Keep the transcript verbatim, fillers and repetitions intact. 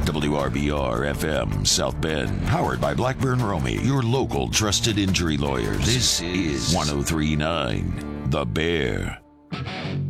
W R B R F M South Bend, powered by Blackburn Romy, your local trusted injury lawyers. This is one oh three point nine The Bear.